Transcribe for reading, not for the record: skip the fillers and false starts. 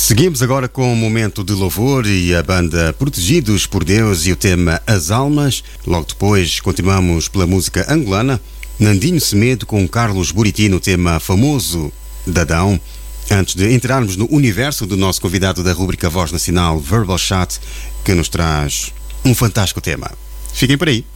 Seguimos agora com um momento de louvor e a banda Protegidos por Deus e o tema As Almas. Logo depois continuamos pela música angolana. Nandinho Semedo com Carlos Buriti no tema famoso Dadão. Antes de entrarmos no universo do nosso convidado da rubrica Voz Nacional, Verbal Chat, que nos traz um fantástico tema. Fiquem por aí.